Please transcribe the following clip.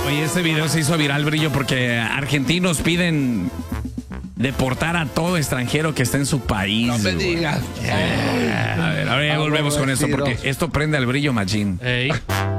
Oye, este video se hizo viral, Brillo, porque argentinos piden deportar a todo extranjero que esté en su país. No me güey. digas. A ver, ahora ya volvemos con esto, porque esto prende al Brillo machín. Ey.